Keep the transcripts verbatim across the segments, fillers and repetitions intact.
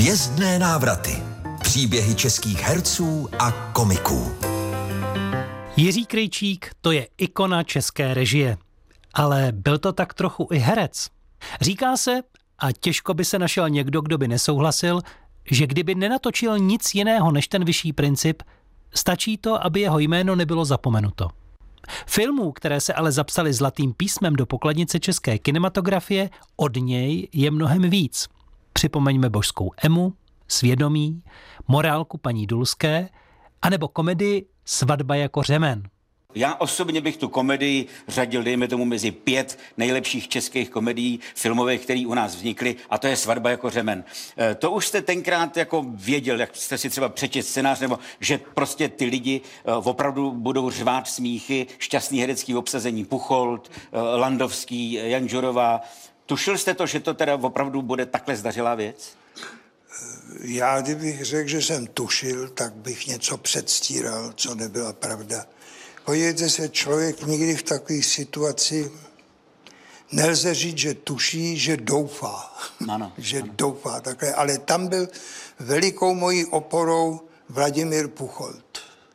Hvězdné návraty. Příběhy českých herců a komiků. Jiří Krejčík, to je ikona české režie. Ale byl to tak trochu i herec. Říká se, a těžko by se našel někdo, kdo by nesouhlasil, že kdyby nenatočil nic jiného než Ten vyšší princip, stačí to, aby jeho jméno nebylo zapomenuto. Filmů, které se ale zapsaly zlatým písmem do pokladnice české kinematografie, od něj je mnohem víc. Připomeňme Božskou Emu, Svědomí, Morálku paní Dulské, anebo komedii Svatba jako řemen. Já osobně bych tu komedii řadil, dejme tomu, mezi pět nejlepších českých komedií filmových, které u nás vznikly, a to je Svatba jako řemen. E, to už jste tenkrát jako věděl, jak jste si třeba přečet scénář, nebo že prostě ty lidi e, opravdu budou řvát smíchy, šťastný herecký obsazení Pucholt, e, Landovský, Janžurová. Tušil jste to, že to teda opravdu bude takhle zdařilá věc? Já, kdybych řekl, že jsem tušil, tak bych něco předstíral, co nebyla pravda. Podívejte se, člověk nikdy v takové situaci nelze říct, že tuší, že doufá. Ano, že ano. doufá takhle. Ale tam byl velikou mojí oporou Vladimír Pucholt.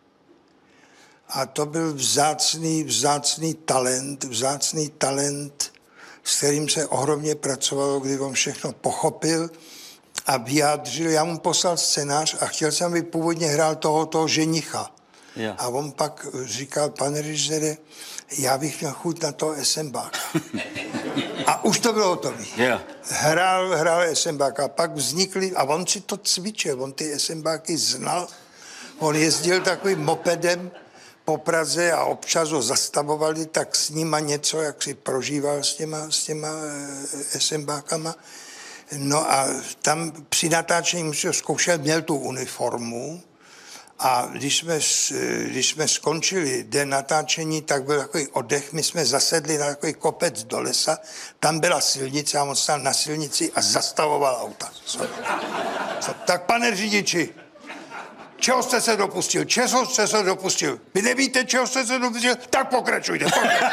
A to byl vzácný, vzácný talent, vzácný talent, s kterým se ohromně pracovalo, kdy on všechno pochopil a vyjádřil. Já mu poslal scénář a chtěl jsem, aby původně hrál tohoto ženicha. Yeah. A on pak říkal, pane režisére, já bych měl chuť na toho Esenbáka. A už to bylo hotové. Yeah. Hrál, hrál Esenbáka. A pak vznikly, a on si to cvičil, on ty Esenbáky znal. On jezdil takovým mopedem po Praze a občas ho zastavovali, tak s nima něco, jak si prožíval s těma, s těma Esenbákama. No a tam při natáčení musel zkoušet, měl tu uniformu. A když jsme, když jsme skončili den natáčení, tak byl takový oddech, my jsme zasedli na takový kopec do lesa, tam byla silnice a on stál na silnici a zastavoval auta. Co? Co? Tak pane řidiči, čeho jste se dopustil? Čeho jste se dopustil? Vy nevíte, čeho jste se dopustil? Tak pokračujte. pokračujte.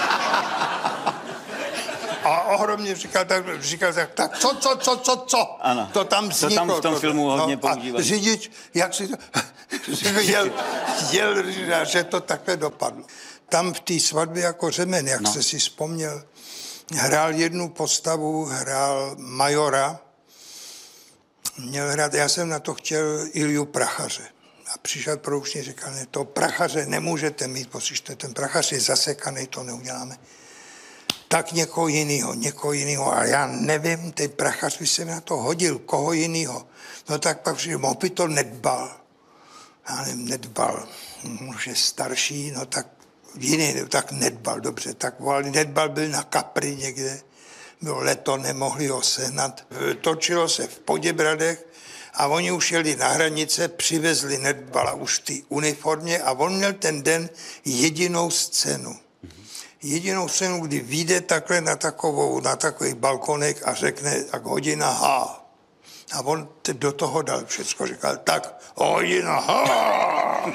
A ohromně říkal tak, říkal tak, tak co, co, co, co, co? Ano. To tam vzniklo. To tam v tom to, filmu hodně no, používají. A řidič, jak si to, jel, jel, že to takhle dopadlo. Tam v té Svatbě jako řemen, jak no. jste si vzpomněl, hrál jednu postavu, hrál majora, měl hrát, já jsem na to chtěl Ilju Prachaře. A přišel produčník, říkal, ne, to Prachaře nemůžete mít, poslyšte, ten Prachař je zasekaný, to neuděláme. Tak někoho jiného, někoho jiného. A já nevím, ten Prachař by se mi na to hodil, koho jiného. No tak pak přišel, on by to nedbal. Já nevím, nedbal. Už je starší, no tak jiný, tak nedbal, dobře. Tak volali, nedbal byl na Kapri někde. Bylo leto, nemohli ho sehnat. Točilo se v Poděbradech a oni už jeli na hranice, přivezli nedbala už v té uniformě a on měl ten den jedinou scénu. Jedinou scénu, kdy vyjde takhle na, takovou, na takový balkonek a řekne tak hodina H. A on do toho dal všecko, říkal tak hodina H.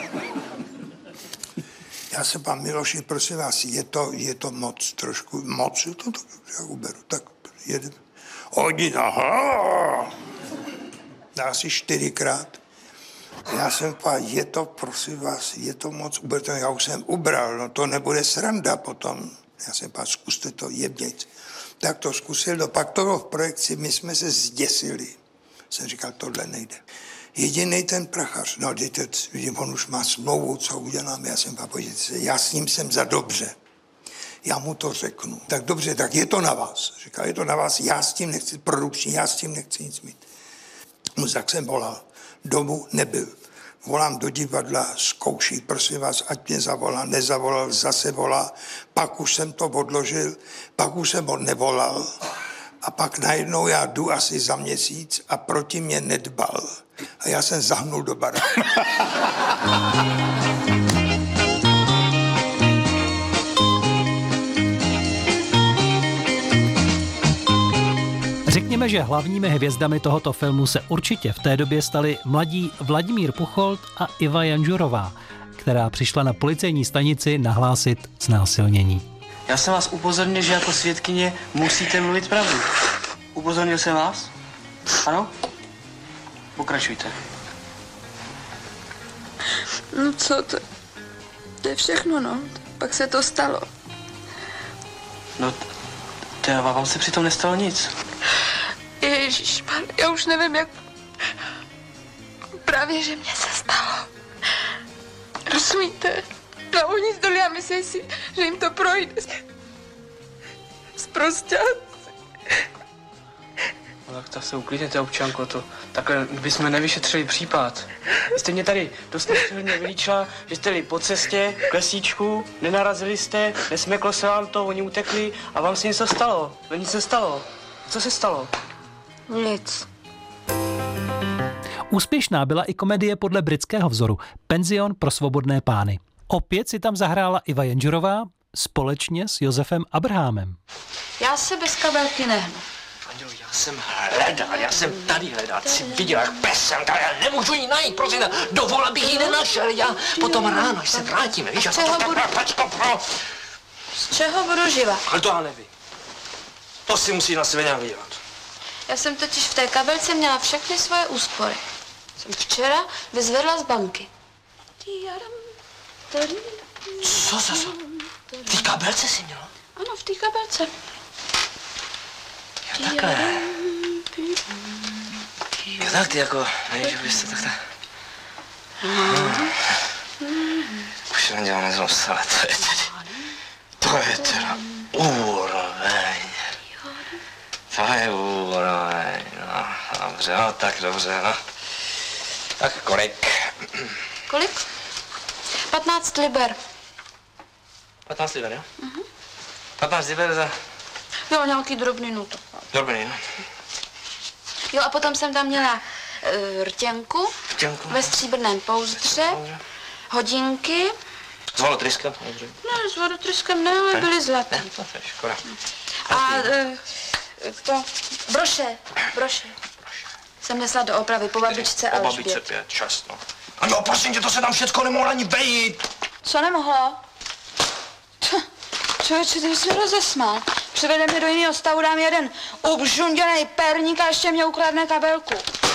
Já se pán Miloši, prosím vás, je to, je to moc, trošku moc, to, to já uberu, tak jedem. Hodina H. Asi čtyřikrát. Já jsem pán, je to, prosím vás, je to moc, uberte, já už jsem ubral, no to nebude sranda potom. Já jsem pán, zkuste to jebnět. Tak to zkusil, no pak to bylo v projekci, my jsme se zděsili. Jsem říkal, tohle nejde. Jedinej ten Prachař, no dejte, on už má smlouvu, co uděláme, já jsem pán, podívejte se, já s ním jsem za dobře. Já mu to řeknu. Tak dobře, tak je to na vás. Říkal, je to na vás, já s tím nechci, produkční, já s tím nechci nic mít. No tak jsem volal. Domů nebyl. Volám do divadla, zkouší, prosím vás, ať mě zavolá, nezavolal, zase volá. Pak už jsem to odložil, pak už jsem ho nevolal. A pak najednou já jdu asi za měsíc a proti mě nedbal. A já jsem zahnul do baráku. Řekněme, že hlavními hvězdami tohoto filmu se určitě v té době stali mladí Vladimír Pucholt a Iva Janžurová, která přišla na policejní stanici nahlásit znásilnění. Já jsem vás upozornil, že jako svědkyně musíte mluvit pravdu. Upozornil jsem vás? Ano? Pokračujte. No co, to, to je všechno, no. Pak se to stalo. No, to vám se přitom nestalo nic. Ježišmar, já už nevím, jak... Právě, že mě se stalo. Rozumíte? No, oni zdolí a myslí si, že jim to projde. Zprostě. No tak to se uklidněte, občanko, to takhle bychom nevyšetřili případ. Vy jste mě tady dost nepřehledně vylíčila, že jste jeli po cestě, k lesíčku, nenarazili jste, nesmeklo se vám to, oni utekli a vám se něco stalo. No nic se stalo. Co se stalo? Nic. Úspěšná byla i komedie podle britského vzoru Penzion pro svobodné pány. Opět si tam zahrála Iva Jenžurová společně s Josefem Abrahamem. Já se bez kabelky nehnu. Andělo, já jsem hledal, já jsem tady hledal, ty jsi viděl, jak pes jsem tady, já nemůžu ji najít, prosím, dovol, abych ji nenašel, já potom ráno, až se vrátíme, víš, a čeho to, budu... Z čeho budu živa? ale to já nevím. To si musí na sebe nějak vydělat. Já jsem totiž v té kabelce měla všechny svoje úspory. Jsem včera vyzvedla z banky. Co, co, co? V té kabelce jsi měla? Ano, v té kabelce. Jo, takhle. Jo, tak ty jako, nevíš, že bys to takhle... Hmm. Už jsem dělal nezlost, ale to je tedy... To je teda úroveň. To je úroveň, no, dobře, no, tak dobře, no. Tak kolik? Kolik? patnáct liber. patnáct liber, jo? Mhm. patnáct liber za... Jo, nějaký drobný nuto. Drobný, no. Jo, a potom jsem tam měla uh, rtěnku, Rtěnku. ve stříbrném pouzdře, hodinky. S volotryskem? Ne, s vodotryskem ne, ale byly zlaté. Ne, to je škoda. A uh, to, broše, broše. Jsem nesla do opravy po babičce Po Alžbětě. babičce pět, čas, no. A no, prosím tě, to se tam všecko nemohlo ani vejít. Co nemohlo? Člověče, ty jsi mě rozesmál. Přivede mě do jiného stavu, dám jeden obžunděnej perník a ještě mě ukradne kabelku.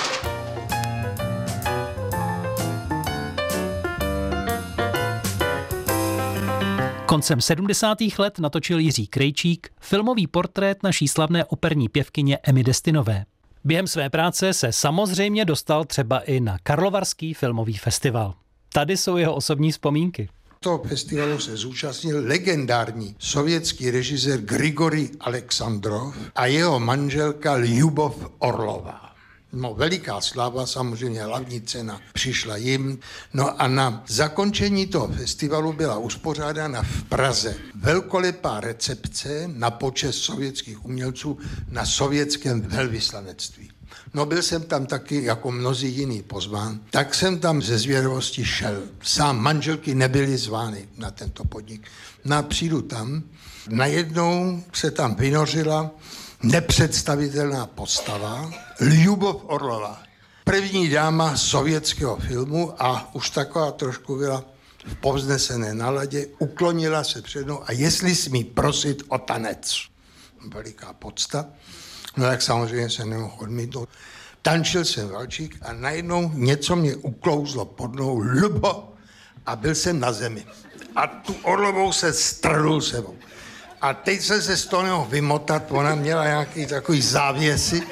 Koncem sedmdesátých let natočil Jiří Krejčík filmový portrét naší slavné operní pěvkyně Emmy Destinové. Během své práce se samozřejmě dostal třeba i na Karlovarský filmový festival. Tady jsou jeho osobní vzpomínky. Toho festivalu se zúčastnil legendární sovětský režisér Grigorij Alexandrov a jeho manželka Ljubov Orlová. No, veliká sláva, samozřejmě hlavní cena přišla jim. No a na zakončení toho festivalu byla uspořádána v Praze velkolepá recepce na počest sovětských umělců na sovětském velvyslanectví. No, byl jsem tam taky jako mnozí jiný pozván, tak jsem tam ze zvědavosti šel. Sám manželky nebyly zvány na tento podnik. No a přijdu tam, najednou se tam vynořila nepředstavitelná postava Ljubov Orlová. První dáma sovětského filmu a už taková trošku byla v povznesené náladě, uklonila se před mnou a jestli smí prosit o tanec. Veliká podsta. No tak samozřejmě se nemohl odmítnout. Tančil jsem valčík a najednou něco mě uklouzlo pod nohou, Lubo, a byl jsem na zemi. A tu Orlovou se strhl sebou. A teď jsem se z toho nemohl vymotat, ona měla nějaký takový závěsy,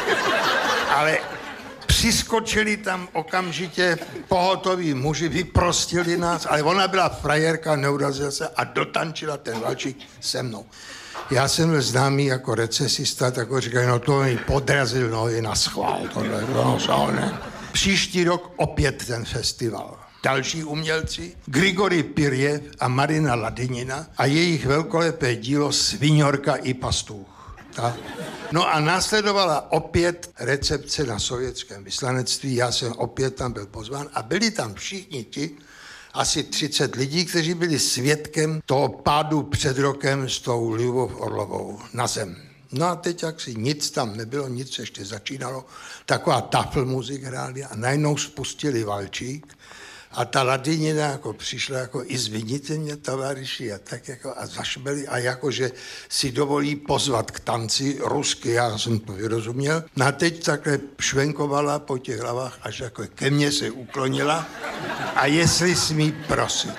ale přiskočili tam okamžitě pohotoví muži, vyprostili nás, ale ona byla frajerka, neurazila se a dotančila ten valčík se mnou. Já jsem byl známý jako recesista, tak ho říkali, no to mi podrazil nohy na schvál, tohle, no, no, ne. Příští rok opět ten festival. Další umělci, Grigorij Pirjev a Marina Ladinina a jejich velkolepé dílo Sviňorka i pastůch. Tak. No a následovala opět recepce na sovětském vyslanectví, já jsem opět tam byl pozván a byli tam všichni ti, asi třicet lidí, kteří byli svědkem toho pádu před rokem s tou Ljubov Orlovou na zem. No a teď, jak si nic tam nebylo, nic ještě začínalo, taková tafl muzik hráli a najednou spustili valčík A ta ladinina jako přišla jako i zviníte mě, tovaryši, a tak jako a zašbeli a jakože si dovolí pozvat k tanci rusky, já jsem to vyrozuměl. No a teď takhle švenkovala po těch hlavách, až jako ke mně se uklonila a jestli smí prosit.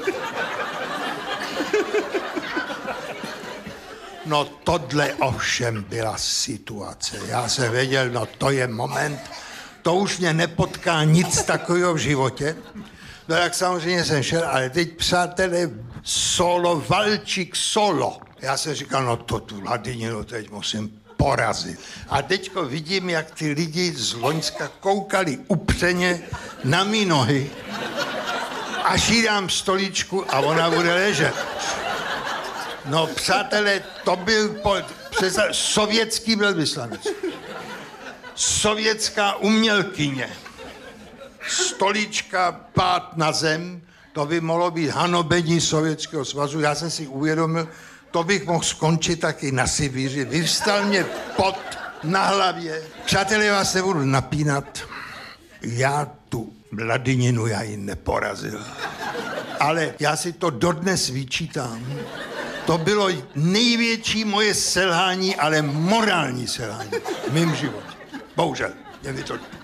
No tohle ovšem byla situace. Já jsem věděl, no to je moment, to už mě nepotká nic takového v životě. No tak samozřejmě jsem šel, ale teď, přátelé, solo, valčík solo. Já jsem říkal, no to tu ladininu teď musím porazit. A teďko vidím, jak ty lidi z Loňska koukali upřeně na mý nohy, až jí dám stoličku a ona bude ležet. No, přátelé, to byl po, přesa, sovětský velvyslanec. Sovětská umělkyně. Stolička, pád na zem, to by mohlo být hanobení Sovětského svazu. Já jsem si uvědomil, to bych mohl skončit taky na Sibiři. Vyvstal mě pot na hlavě. Přátelé, já vás nebudu napínat. Já tu ladininu, já ji neporazil. Ale já si to dodnes vyčítám. To bylo největší moje selhání, ale morální selhání v mém životě. Bohužel, je mi to